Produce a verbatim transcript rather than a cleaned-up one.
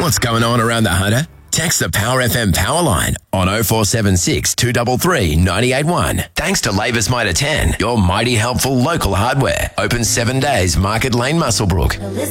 What's going on around the Hunter? Text the Power F M power line on oh four seven six, two three three, nine eight one. Thanks to Labour's Mitre ten, your mighty helpful local hardware. Open seven days, Market Lane, Muswellbrook.